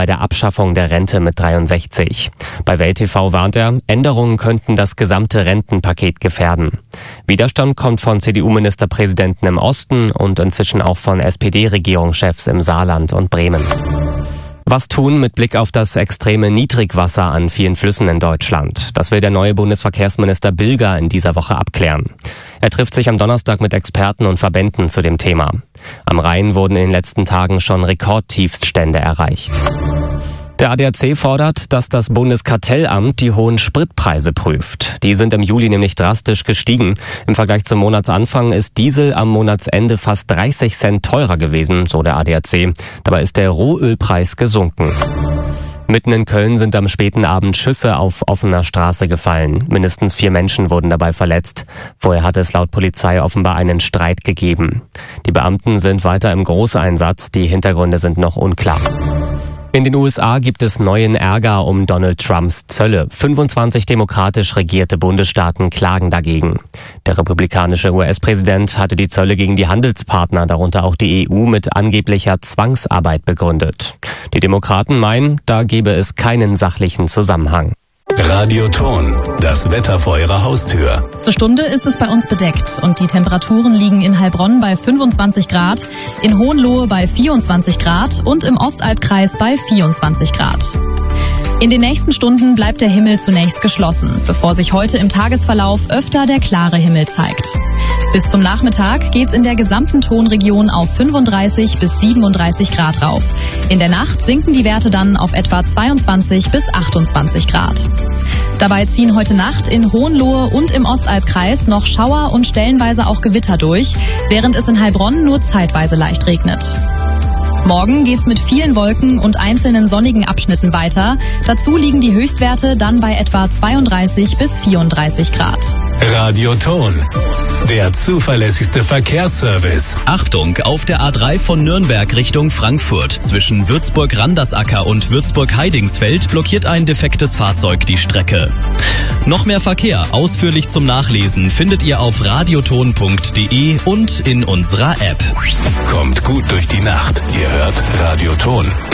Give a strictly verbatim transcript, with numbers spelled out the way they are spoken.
bei der Abschaffung der Rente mit dreiundsechzig. Bei Welt T V warnt er, Änderungen könnten das gesamte Rentenpaket gefährden. Widerstand kommt von C D U-Ministerpräsidenten im Osten und inzwischen auch von S P D-Regierungschefs im Saarland und Bremen. Was tun mit Blick auf das extreme Niedrigwasser an vielen Flüssen in Deutschland? Das will der neue Bundesverkehrsminister Bilger in dieser Woche abklären. Er trifft sich am Donnerstag mit Experten und Verbänden zu dem Thema. Am Rhein wurden in den letzten Tagen schon Rekordtiefststände erreicht. Der A D A C fordert, dass das Bundeskartellamt die hohen Spritpreise prüft. Die sind im Juli nämlich drastisch gestiegen. Im Vergleich zum Monatsanfang ist Diesel am Monatsende fast dreißig Cent teurer gewesen, so der A D A C. Dabei ist der Rohölpreis gesunken. Mitten in Köln sind am späten Abend Schüsse auf offener Straße gefallen. Mindestens vier Menschen wurden dabei verletzt. Vorher hatte es laut Polizei offenbar einen Streit gegeben. Die Beamten sind weiter im Großeinsatz. Die Hintergründe sind noch unklar. In den U S A gibt es neuen Ärger um Donald Trumps Zölle. fünfundzwanzig demokratisch regierte Bundesstaaten klagen dagegen. Der republikanische U S-Präsident hatte die Zölle gegen die Handelspartner, darunter auch die E U, mit angeblicher Zwangsarbeit begründet. Die Demokraten meinen, da gebe es keinen sachlichen Zusammenhang. Radioton, das Wetter vor Ihrer Haustür. Zur Stunde ist es bei uns bedeckt und die Temperaturen liegen in Heilbronn bei fünfundzwanzig Grad, in Hohenlohe bei vierundzwanzig Grad und im Ostalbkreis bei vierundzwanzig Grad. In den nächsten Stunden bleibt der Himmel zunächst geschlossen, bevor sich heute im Tagesverlauf öfter der klare Himmel zeigt. Bis zum Nachmittag geht's in der gesamten Tonregion auf fünfunddreißig bis siebenunddreißig Grad rauf. In der Nacht sinken die Werte dann auf etwa zweiundzwanzig bis achtundzwanzig Grad. Dabei ziehen heute Nacht in Hohenlohe und im Ostalbkreis noch Schauer und stellenweise auch Gewitter durch, während es in Heilbronn nur zeitweise leicht regnet. Morgen geht's mit vielen Wolken und einzelnen sonnigen Abschnitten weiter. Dazu liegen die Höchstwerte dann bei etwa zweiunddreißig bis vierunddreißig Grad. Radioton, der zuverlässigste Verkehrsservice. Achtung, auf der A drei von Nürnberg Richtung Frankfurt zwischen Würzburg-Randersacker und Würzburg-Heidingsfeld blockiert ein defektes Fahrzeug die Strecke. Noch mehr Verkehr ausführlich zum Nachlesen findet ihr auf radioton punkt de und in unserer App. Kommt gut durch die Nacht. Ihr hört Radioton.